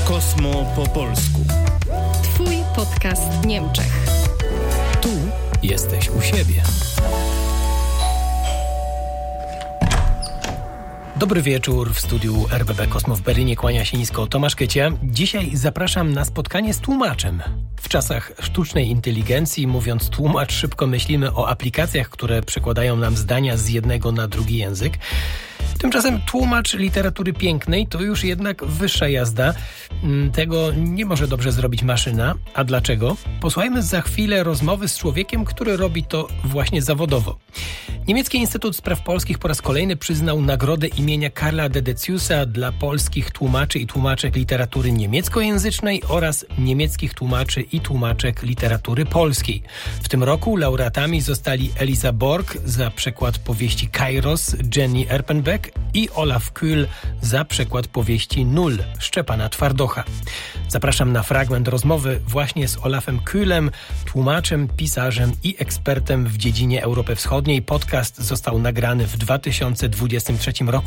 Kosmo po polsku. Twój podcast Niemczech. Tu jesteś u siebie. Dobry wieczór, w studiu RBB Kosmo w Berlinie kłania się nisko Tomasz Kycia. Dzisiaj zapraszam na spotkanie z tłumaczem. W czasach sztucznej inteligencji, mówiąc tłumacz, szybko myślimy o aplikacjach, które przekładają nam zdania z jednego na drugi język. Tymczasem tłumacz literatury pięknej to już jednak wyższa jazda. Tego nie może dobrze zrobić maszyna. A dlaczego? Posłuchajmy za chwilę rozmowy z człowiekiem, który robi to właśnie zawodowo. Niemiecki Instytut Spraw Polskich po raz kolejny przyznał nagrodę imienia Karla Dedeciusa dla polskich tłumaczy i tłumaczek literatury niemieckojęzycznej oraz niemieckich tłumaczy i tłumaczek literatury polskiej. W tym roku laureatami zostali Elisa Borg za przekład powieści Kairos Jenny Erpenbeck i Olaf Kühl za przekład powieści Nul Szczepana Twardocha. Zapraszam na fragment rozmowy właśnie z Olafem Kühlem, tłumaczem, pisarzem i ekspertem w dziedzinie Europy Wschodniej. Podcast został nagrany w 2023 roku.